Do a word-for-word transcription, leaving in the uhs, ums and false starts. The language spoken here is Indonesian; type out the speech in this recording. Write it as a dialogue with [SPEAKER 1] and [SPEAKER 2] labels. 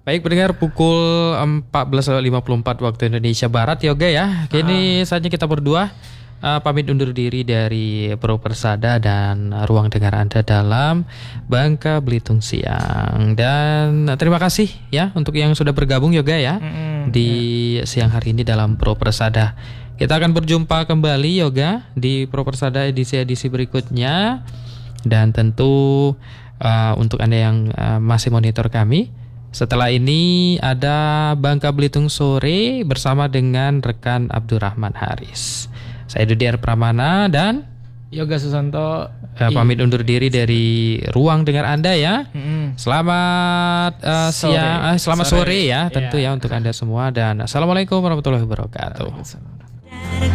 [SPEAKER 1] Baik pendengar, pukul empat belas lima puluh empat waktu Indonesia Barat Yoga ya. Kini ah. saatnya kita berdua uh, pamit undur diri dari Pro Persada dan ruang dengar Anda dalam Bangka Belitung Siang. Dan terima kasih ya untuk yang sudah bergabung Yoga ya mm-hmm. di yeah. siang hari ini dalam Pro Persada. Kita akan berjumpa kembali Yoga di Pro Persada edisi-edisi berikutnya. Dan tentu uh, untuk Anda yang uh, masih monitor kami, setelah ini ada Bangka Belitung Sore bersama dengan rekan Abdurrahman Haris. Saya Dudi R. Pramana dan
[SPEAKER 2] Yoga Susanto
[SPEAKER 1] uh, pamit undur diri dari ruang dengar Anda ya. Mm-hmm. Selamat uh, siang, uh, selamat sore, sore ya tentu yeah. ya untuk Anda semua dan assalamualaikum warahmatullahi wabarakatuh.